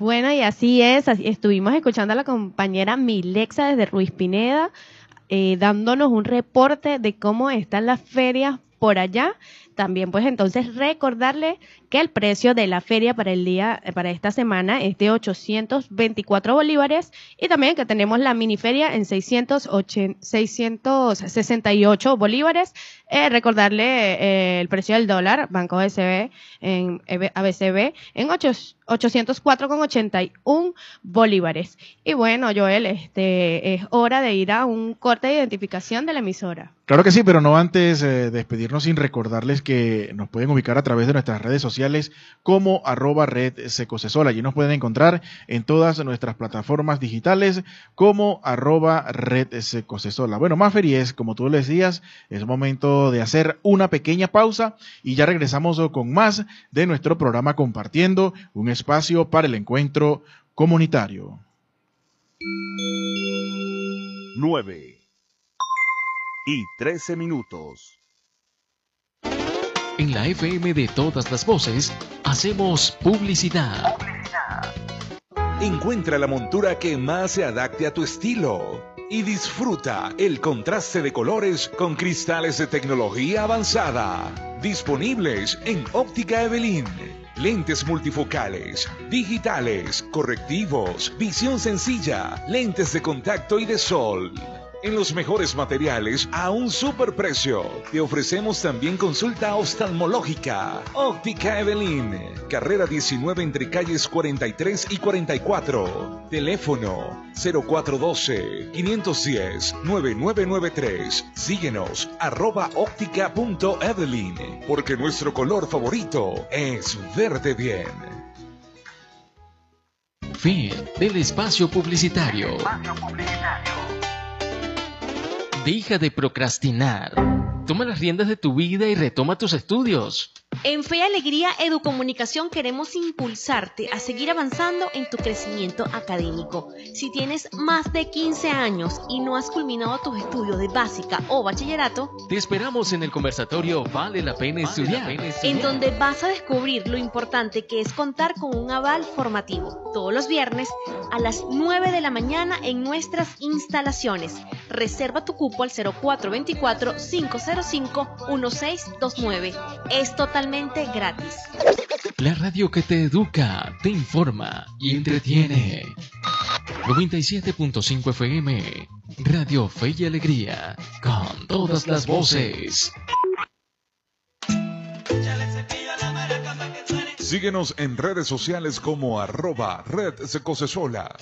Bueno, y así es, estuvimos escuchando a la compañera Milexa desde Ruiz Pineda, dándonos un reporte de cómo están las ferias por allá. También pues entonces recordarle que el precio de la feria para esta semana es de 824 bolívares y también que tenemos la miniferia en 668 bolívares. Recordarle el precio del dólar, Banco ABCB en ABCB en 804,81 bolívares. Y bueno, Joel, es hora de ir a un corte de identificación de la emisora. Claro que sí, pero no antes de despedirnos sin recordarles que nos pueden ubicar a través de nuestras redes sociales como @Red Secosesol. Allí nos pueden encontrar en todas nuestras plataformas digitales como @Red Secosesol. Bueno, Maferíes, como tú les decías, es momento de hacer una pequeña pausa y ya regresamos con más de nuestro programa Compartiendo, un espacio para el encuentro comunitario. 9:13. En la FM de todas las voces, hacemos publicidad. Encuentra la montura que más se adapte a tu estilo y disfruta el contraste de colores con cristales de tecnología avanzada. Disponibles en Óptica Evelyn. Lentes multifocales, digitales, correctivos, visión sencilla, lentes de contacto y de sol. En los mejores materiales a un superprecio. Te ofrecemos también consulta oftalmológica. Óptica Evelyn, carrera 19 entre calles 43 y 44. Teléfono 0412-510-9993. Síguenos @óptica.evelyn, porque nuestro color favorito es verde bien. Fin del espacio publicitario. Deja de procrastinar. Toma las riendas de tu vida y retoma tus estudios. En Fe y Alegría Educomunicación queremos impulsarte a seguir avanzando en tu crecimiento académico. Si tienes más de 15 años y no has culminado tus estudios de básica o bachillerato, te esperamos en el conversatorio Vale la Pena Estudiar, en donde vas a descubrir lo importante que es contar con un aval formativo. Todos los viernes a las 9 de la mañana en nuestras instalaciones. Reserva tu cupo al 0424-505-1629. Es totalmente gratis. La radio que te educa, te informa y entretiene. 97.5 FM, Radio Fe y Alegría, con todas las voces. Síguenos en redes sociales como @Red Secosesola.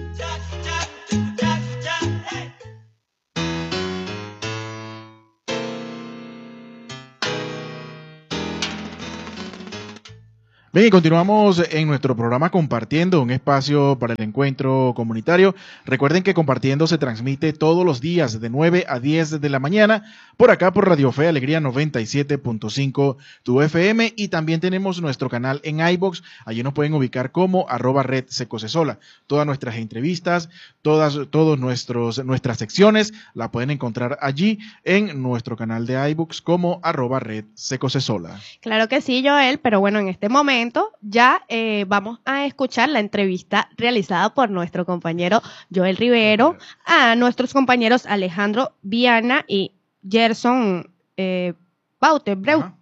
Bien, y continuamos en nuestro programa Compartiendo, un espacio para el encuentro comunitario. Recuerden que Compartiendo se transmite todos los días de 9 a 10 de la mañana, por acá por Radio Fe Alegría 97.5 tu FM, y también tenemos nuestro canal en iVoox. Allí nos pueden ubicar como @Red Secosesola. Todas nuestras entrevistas, todas nuestras secciones la pueden encontrar allí en nuestro canal de iVoox como @Red Secosesola. Claro que sí, Joel, pero bueno, en este momento ya vamos a escuchar la entrevista realizada por nuestro compañero Joel Rivero a nuestros compañeros Alejandro Viana y Gerson Bautebreu,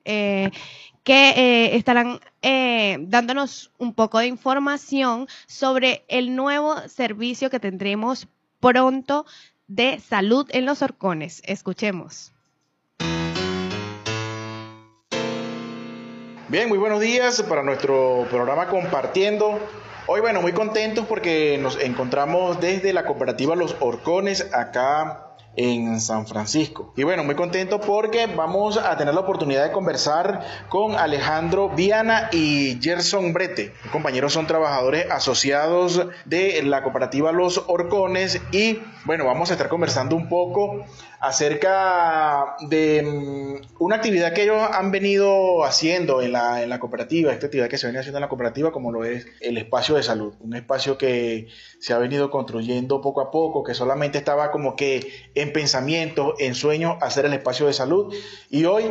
que estarán dándonos un poco de información sobre el nuevo servicio que tendremos pronto de salud en los horcones. Escuchemos. Bien, muy buenos días para nuestro programa Compartiendo. Hoy, bueno, muy contentos porque nos encontramos desde la cooperativa Los Horcones acá en San Francisco. Y bueno, muy contento porque vamos a tener la oportunidad de conversar con Alejandro Viana y Gerson Brete. Los compañeros son trabajadores asociados de la cooperativa Los Horcones y bueno, vamos a estar conversando un poco acerca de una actividad que ellos han venido haciendo en la cooperativa, esta actividad que se viene haciendo en la cooperativa, como lo es el espacio de salud, un espacio que se ha venido construyendo poco a poco, que solamente estaba como que en pensamientos, en sueños, hacer el espacio de salud. Y hoy,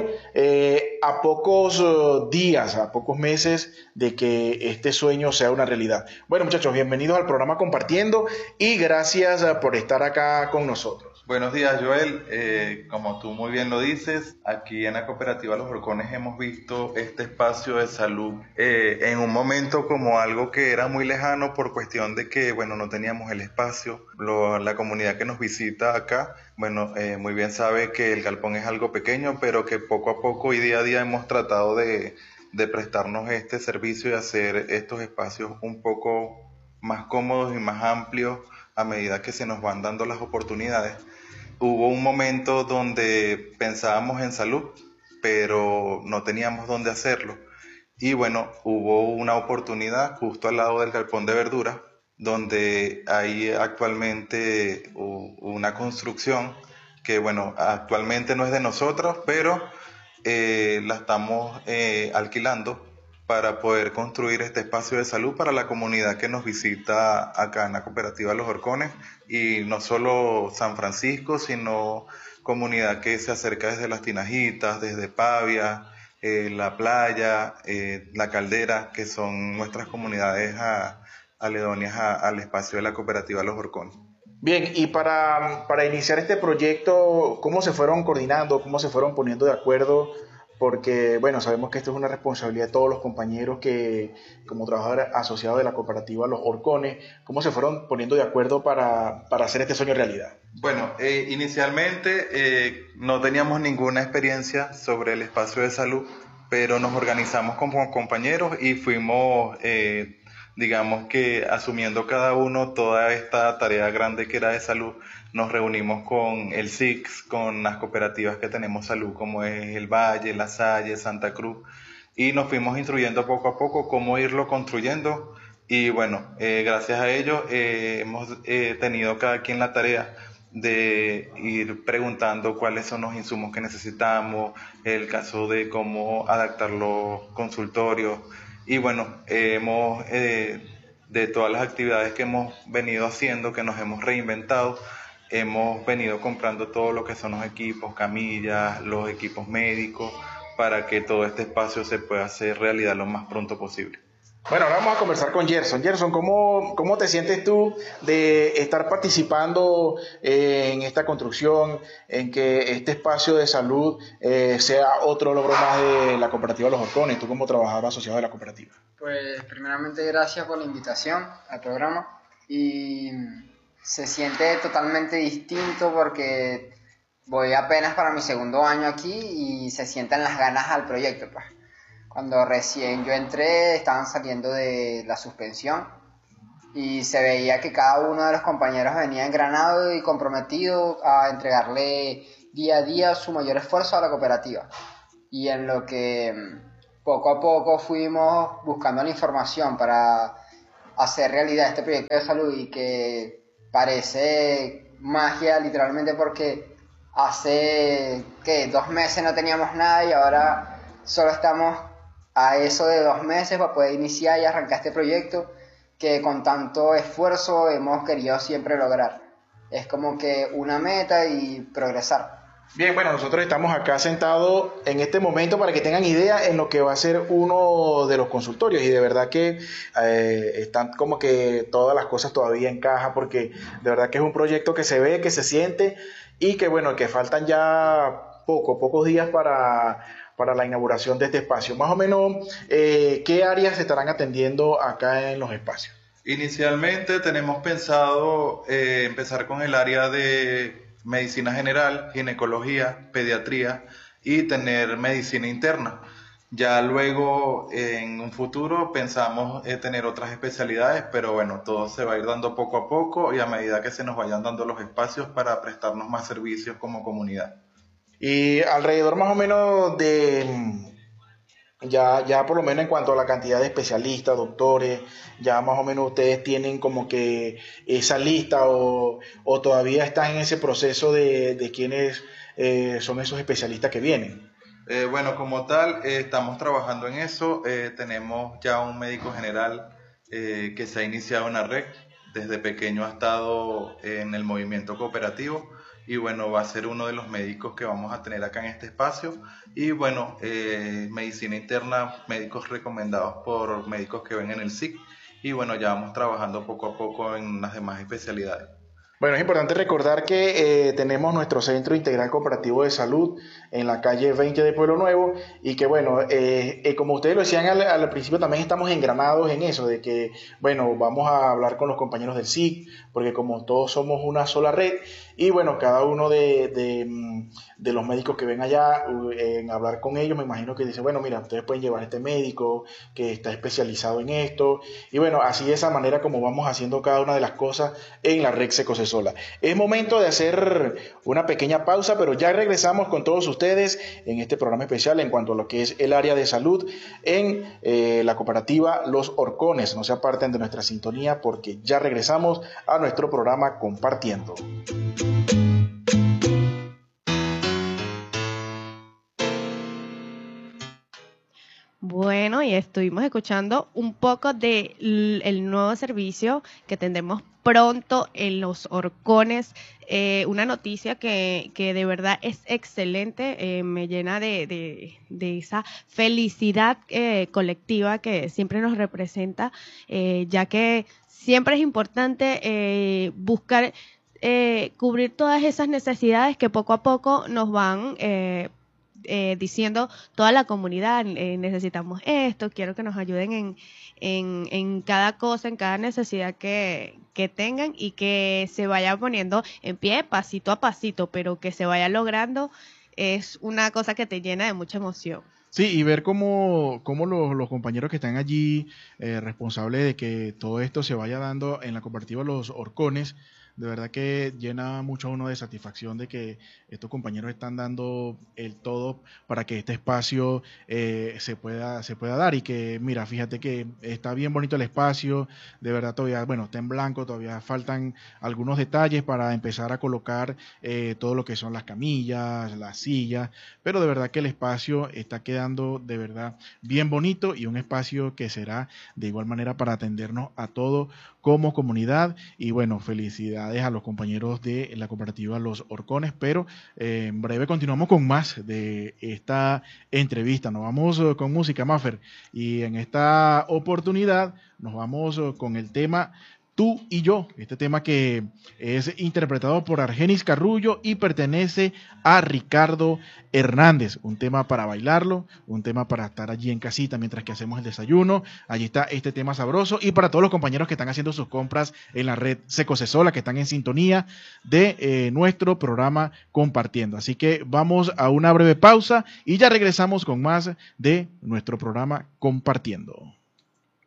a pocos días, a pocos meses de que este sueño sea una realidad. Bueno, muchachos, bienvenidos al programa Compartiendo y gracias por estar acá con nosotros. Buenos días, Joel. Como tú muy bien lo dices, aquí en la cooperativa Los Horcones hemos visto este espacio de salud en un momento como algo que era muy lejano por cuestión de que, bueno, no teníamos el espacio. La comunidad que nos visita acá, bueno, muy bien sabe que el galpón es algo pequeño, pero que poco a poco y día a día hemos tratado de prestarnos este servicio y hacer estos espacios un poco más cómodos y más amplios a medida que se nos van dando las oportunidades. Hubo un momento donde pensábamos en salud, pero no teníamos dónde hacerlo. Y bueno, hubo una oportunidad justo al lado del galpón de verduras, donde hay actualmente una construcción que, bueno, actualmente no es de nosotros, pero la estamos alquilando para poder construir este espacio de salud para la comunidad que nos visita acá en la cooperativa Los Horcones, y no solo San Francisco, sino comunidad que se acerca desde Las Tinajitas, desde Pavia, La Playa, La Caldera, que son nuestras comunidades aledañas al espacio de la cooperativa Los Horcones. Bien, y para iniciar este proyecto, ¿cómo se fueron coordinando, cómo se fueron poniendo de acuerdo? Porque, bueno, sabemos que esto es una responsabilidad de todos los compañeros que, como trabajadores asociados de la cooperativa Los Horcones, ¿cómo se fueron poniendo de acuerdo para hacer este sueño realidad? Bueno, inicialmente no teníamos ninguna experiencia sobre el espacio de salud, pero nos organizamos como compañeros y fuimos, digamos que asumiendo cada uno toda esta tarea grande que era de salud. Nos reunimos con el SIX, con las cooperativas que tenemos salud, como es El Valle, La Salle, Santa Cruz, y nos fuimos instruyendo poco a poco cómo irlo construyendo. Y bueno, gracias a ello hemos tenido cada quien la tarea de ir preguntando cuáles son los insumos que necesitamos, el caso de cómo adaptar los consultorios. Y bueno, de todas las actividades que hemos venido haciendo, que nos hemos reinventado, hemos venido comprando todo lo que son los equipos, camillas, los equipos médicos, para que todo este espacio se pueda hacer realidad lo más pronto posible. Bueno, ahora vamos a conversar con Gerson. Gerson, ¿cómo te sientes tú de estar participando en esta construcción, en que este espacio de salud sea otro logro más de la cooperativa Los Horcones, tú como trabajador asociado de la cooperativa? Pues primeramente gracias por la invitación al programa, y se siente totalmente distinto porque voy apenas para mi segundo año aquí y se sienten las ganas al proyecto, pues. Cuando recién yo entré estaban saliendo de la suspensión y se veía que cada uno de los compañeros venía engranado y comprometido a entregarle día a día su mayor esfuerzo a la cooperativa. Y en lo que poco a poco fuimos buscando la información para hacer realidad este proyecto de salud, y que parece magia literalmente porque hace 2 meses no teníamos nada y ahora solo estamos a eso de 2 meses para poder iniciar y arrancar este proyecto que con tanto esfuerzo hemos querido siempre lograr. Es como que una meta y progresar. Bien, bueno, nosotros estamos acá sentados en este momento para que tengan idea en lo que va a ser uno de los consultorios, y de verdad que están como que todas las cosas todavía en caja, porque de verdad que es un proyecto que se ve, que se siente, y que bueno, que faltan ya pocos días para la inauguración de este espacio. Más o menos, ¿qué áreas se estarán atendiendo acá en los espacios? Inicialmente tenemos pensado empezar con el área de medicina general, ginecología, pediatría y tener medicina interna. Ya luego, en un futuro, pensamos tener otras especialidades, pero bueno, todo se va a ir dando poco a poco y a medida que se nos vayan dando los espacios para prestarnos más servicios como comunidad. Y alrededor más o menos de, ya por lo menos en cuanto a la cantidad de especialistas, doctores, ya más o menos ustedes tienen como que esa lista o todavía están en ese proceso de quiénes son esos especialistas que vienen. Bueno, como tal, estamos trabajando en eso. Tenemos ya un médico general que se ha iniciado en la red. Desde pequeño ha estado en el movimiento cooperativo y bueno, va a ser uno de los médicos que vamos a tener acá en este espacio. Y bueno, medicina interna, médicos recomendados por médicos que ven en el SIC, y bueno, ya vamos trabajando poco a poco en las demás especialidades. Bueno, es importante recordar que tenemos nuestro Centro Integral Cooperativo de Salud en la calle 20 de Pueblo Nuevo y que, bueno, como ustedes lo decían al principio, también estamos engranados en eso, de que, bueno, vamos a hablar con los compañeros del SIC, porque como todos somos una sola red, y bueno, cada uno de los médicos que ven allá, en hablar con ellos, me imagino que dice, bueno, mira, ustedes pueden llevar a este médico que está especializado en esto, y bueno, así de esa manera como vamos haciendo cada una de las cosas en la red Secosesola. Es momento de hacer una pequeña pausa, pero ya regresamos con todos ustedes en este programa especial en cuanto a lo que es el área de salud en la cooperativa Los Horcones. No se aparten de nuestra sintonía porque ya regresamos a nuestro programa Compartiendo. Bueno, y estuvimos escuchando un poco del nuevo servicio que tendremos pronto en Los Horcones. Una noticia que de verdad es excelente, me llena de esa felicidad colectiva que siempre nos representa, ya que siempre es importante buscar cubrir todas esas necesidades que poco a poco nos van diciendo toda la comunidad, necesitamos esto, quiero que nos ayuden en cada cosa, en cada necesidad que tengan y que se vaya poniendo en pie pasito a pasito, pero que se vaya logrando es una cosa que te llena de mucha emoción. Sí, y ver cómo los compañeros que están allí responsables de que todo esto se vaya dando en la cooperativa Los Horcones, de verdad que llena mucho a uno de satisfacción de que estos compañeros están dando el todo para que este espacio se pueda dar y que, mira, fíjate que está bien bonito el espacio, de verdad todavía, bueno, está en blanco, todavía faltan algunos detalles para empezar a colocar todo lo que son las camillas, las sillas, pero de verdad que el espacio está quedando de verdad bien bonito y un espacio que será de igual manera para atendernos a todos como comunidad y bueno, felicidades a los compañeros de la cooperativa Los Horcones, pero en breve continuamos con más de esta entrevista. Nos vamos con música, Maffer, y en esta oportunidad nos vamos con el tema Tú y Yo, este tema que es interpretado por Argenis Carrullo y pertenece a Ricardo Hernández, un tema para bailarlo, un tema para estar allí en casita mientras que hacemos el desayuno, allí está este tema sabroso y para todos los compañeros que están haciendo sus compras en la red Secosesola, que están en sintonía de nuestro programa Compartiendo. Así que vamos a una breve pausa y ya regresamos con más de nuestro programa Compartiendo.